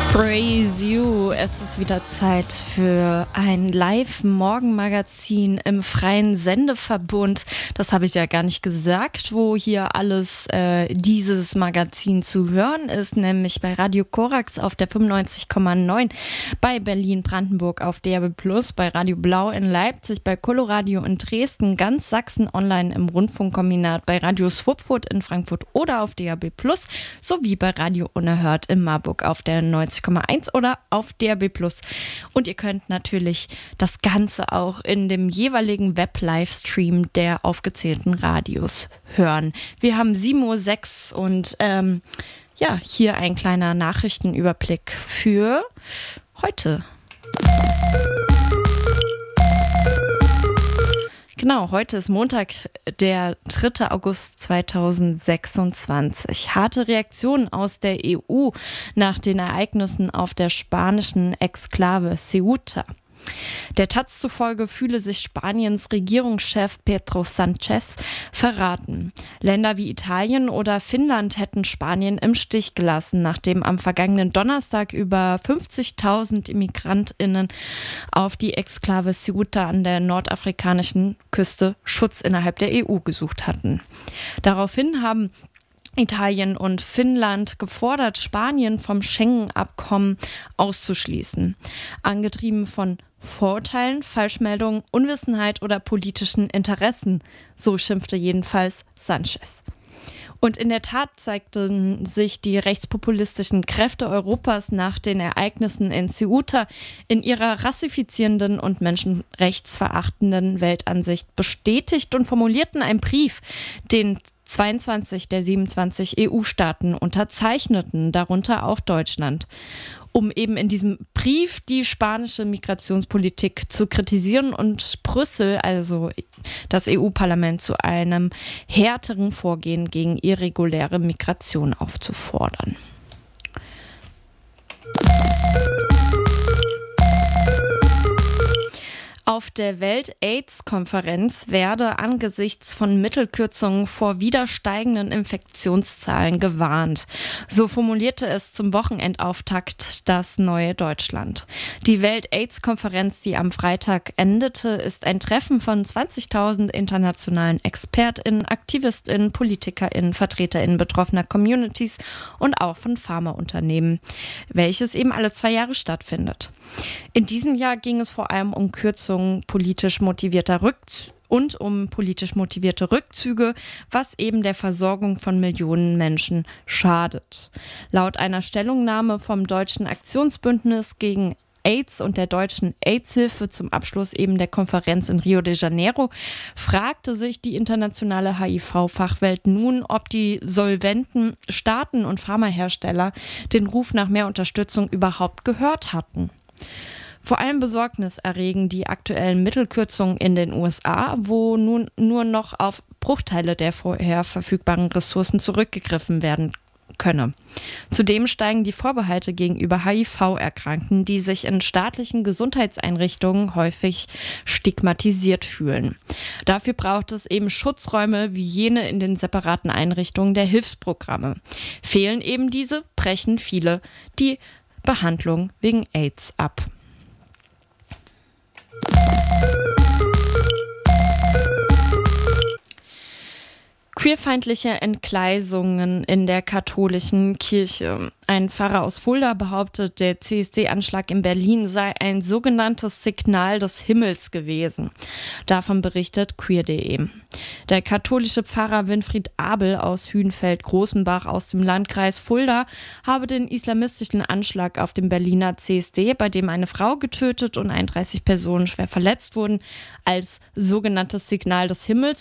Praise You. Es ist wieder Zeit für ein Live-Morgenmagazin im freien Sendeverbund. Das habe ich ja gar nicht gesagt, wo hier alles dieses Magazin zu hören ist, nämlich bei Radio Korax auf der 95,9, bei Berlin-Brandenburg auf DAB+, bei Radio Blau in Leipzig, bei Coloradio in Dresden, ganz Sachsen online im Rundfunkkombinat, bei Radio Swupfurt in Frankfurt oder auf DAB+, sowie bei Radio Unerhört in Marburg auf der 90,1 oder auf DAB+. Und ihr könnt natürlich das Ganze auch in dem jeweiligen Web-Livestream der aufgezählten Radios hören. Wir haben 7:06 Uhr und hier ein kleiner Nachrichtenüberblick für heute. Genau, heute ist Montag, der 3. August 2026. Harte Reaktionen aus der EU nach den Ereignissen auf der spanischen Exklave Ceuta. Der Taz zufolge fühle sich Spaniens Regierungschef Pedro Sánchez verraten. Länder wie Italien oder Finnland hätten Spanien im Stich gelassen, nachdem am vergangenen Donnerstag über 50.000 ImmigrantInnen auf die Exklave Ceuta an der nordafrikanischen Küste Schutz innerhalb der EU gesucht hatten. Daraufhin haben Italien und Finnland gefordert, Spanien vom Schengen-Abkommen auszuschließen. Angetrieben von Vorurteilen, Falschmeldungen, Unwissenheit oder politischen Interessen, so schimpfte jedenfalls Sánchez. Und in der Tat zeigten sich die rechtspopulistischen Kräfte Europas nach den Ereignissen in Ceuta in ihrer rassifizierenden und menschenrechtsverachtenden Weltansicht bestätigt und formulierten einen Brief, den 22 der 27 EU-Staaten unterzeichneten, darunter auch Deutschland, um eben in diesem Brief die spanische Migrationspolitik zu kritisieren und Brüssel, also das EU-Parlament, zu einem härteren Vorgehen gegen irreguläre Migration aufzufordern. Auf der Welt-AIDS-Konferenz werde angesichts von Mittelkürzungen vor wieder steigenden Infektionszahlen gewarnt. So formulierte es zum Wochenendauftakt das Neue Deutschland. Die Welt-AIDS-Konferenz, die am Freitag endete, ist ein Treffen von 20.000 internationalen ExpertInnen, AktivistInnen, PolitikerInnen, VertreterInnen betroffener Communities und auch von Pharmaunternehmen, welches eben alle 2 Jahre stattfindet. In diesem Jahr ging es vor allem um Kürzungen politisch motivierter Rückzüge, was eben der Versorgung von Millionen Menschen schadet. Laut einer Stellungnahme vom Deutschen Aktionsbündnis gegen AIDS und der Deutschen AIDS-Hilfe zum Abschluss eben der Konferenz in Rio de Janeiro fragte sich die internationale HIV-Fachwelt nun, ob die solventen Staaten und Pharmahersteller den Ruf nach mehr Unterstützung überhaupt gehört hatten. Vor allem Besorgnis erregen die aktuellen Mittelkürzungen in den USA, wo nun nur noch auf Bruchteile der vorher verfügbaren Ressourcen zurückgegriffen werden könne. Zudem steigen die Vorbehalte gegenüber HIV-Erkrankten, die sich in staatlichen Gesundheitseinrichtungen häufig stigmatisiert fühlen. Dafür braucht es eben Schutzräume wie jene in den separaten Einrichtungen der Hilfsprogramme. Fehlen eben diese, brechen viele die Behandlung wegen AIDS ab. Queerfeindliche Entgleisungen in der katholischen Kirche. Ein Pfarrer aus Fulda behauptet, der CSD-Anschlag in Berlin sei ein sogenanntes Signal des Himmels gewesen. Davon berichtet queer.de. Der katholische Pfarrer Winfried Abel aus Hünfeld-Großenbach aus dem Landkreis Fulda habe den islamistischen Anschlag auf dem Berliner CSD, bei dem eine Frau getötet und 31 Personen schwer verletzt wurden, als sogenanntes Signal des Himmels